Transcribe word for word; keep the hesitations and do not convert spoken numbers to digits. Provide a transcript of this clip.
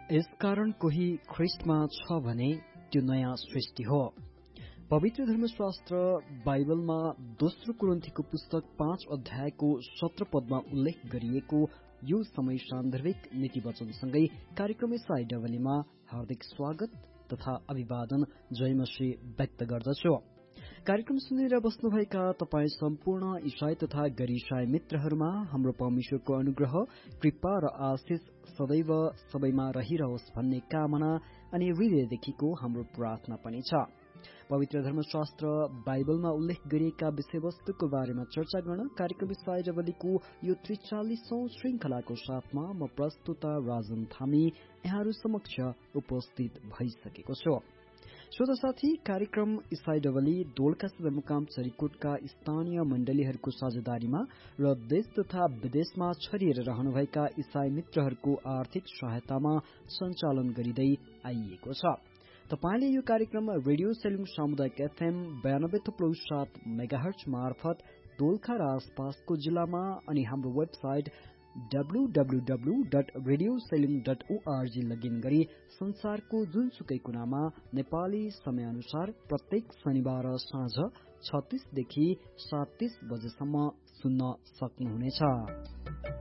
यसकारण कोही ख्रिस्टमा छ भने त्यो नयाँ सृष्टि हो। पवित्र धर्मशास्त्र बाइबलमा दोस्रो कुरिन्थीको पुस्तक पाँच अध्यायको सत्र पदमा उल्लेख गरिएको यो समय सान्दर्भिक नीति वचनसँगै कार्यक्रम इसाई डबलीमा हार्दिक स्वागत तथा अभिवादन जयमसी व्यक्त गर्दछु। कार्यक्रम सुनेर बस्नुभएका तपाई सम्पूर्ण ईसाई तथा गैर ईसाई मित्रहरूमा हाम्रो परमेश्वरको अनुग्रह, कृपा र आशिष सदैव सबैमा रहिरहोस् भन्ने कामना अनि हृदयदेखिको हाम्रो प्रार्थना पनि छ। पवित्र धर्मशास्त्र बाइबलमा उल्लेख गरिएका विषयवस्तुको बारेमा चर्चा गर्न कार्यक्रम इसाई डबलीको यो त्रिचालिसौं श्रृंखलाको साथमा म प्रस्तुता राजन थामी यहाँहरू समक्ष उपस्थित भइसकेको छु। श्रोता साथी, कार्यक्रम इसाई डबली दोलखा सदरमुकाम चरीकोटका स्थानीय मण्डलीहरूको साझेदारीमा र देश तथा विदेशमा छरिएर रहनुभएका इसाई मित्रहरूको आर्थिक सहायतामा सञ्चालन गरिँदै आइएको छ। तपाईले यो कार्यक्रम रेडियो सेलुङ सामुदायिक एफएम बयानब्बे थुप्रो सात मेगाहर्ज मार्फत दोलखा र आसपासको जिल्लामा अनि हाम्रो website W W W dot radio Sailung dot ORG login गरी संसारको जुनसुकै कुनामा नेपाली समयअनुसार प्रत्येक शनिबार साँझ छत्तीसदेखि सात तीस बजेसम्म सुन्न सक्नुहुनेछ।